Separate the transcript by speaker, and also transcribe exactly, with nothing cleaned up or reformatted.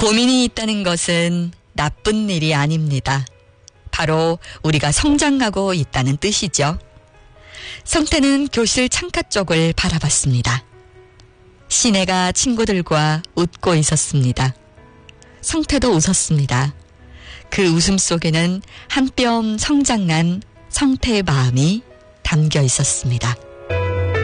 Speaker 1: 고민이 있다는 것은 나쁜 일이 아닙니다. 바로 우리가 성장하고 있다는 뜻이죠. 성태는 교실 창가 쪽을 바라봤습니다. 시내가 친구들과 웃고 있었습니다. 성태도 웃었습니다. 그 웃음 속에는 한 뼘 성장난 성태의 마음이 담겨 있었습니다.